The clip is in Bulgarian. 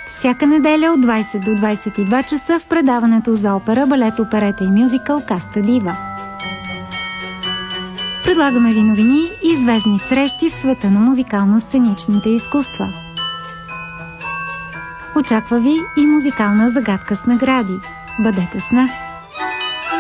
Всяка неделя от 20 до 22 часа в предаването за опера, балет, оперета и мюзикъл Каста Дива. Предлагаме ви новини и известни срещи в света на музикално-сценичните изкуства. Очаква ви и музикална загадка с награди. Бъдете с нас!